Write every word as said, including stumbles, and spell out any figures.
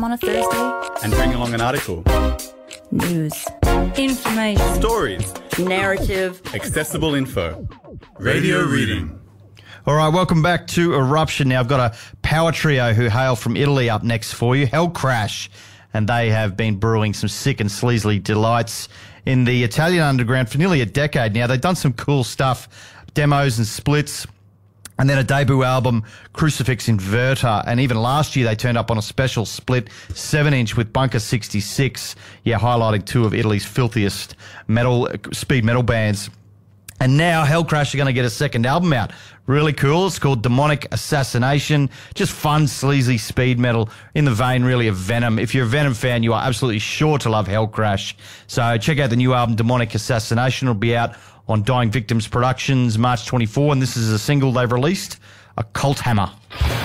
On a Thursday. And bring along an article. News. Information. Stories. Narrative. Accessible info. Radio reading. All right, welcome back to Eruption. Now, I've got a power trio who hail from Italy up next for you, Hell Crash, and they have been brewing some sick and sleazy delights in the Italian underground for nearly a decade now. They've done some cool stuff, demos and splits, and then a debut album, Crucifix Inverter. And even last year, they turned up on a special split seven inch with Bunker sixty-six, yeah, highlighting two of Italy's filthiest metal speed metal bands. And now Hell Crash are going to get a second album out. Really cool. It's called Demonic Assassination. Just fun, sleazy speed metal in the vein, really, of Venom. If you're a Venom fan, you are absolutely sure to love Hell Crash. So check out the new album, Demonic Assassination. It'll be out on Dying Victims Productions March twenty-fourth, and this is a single they've released, Occult Hammer.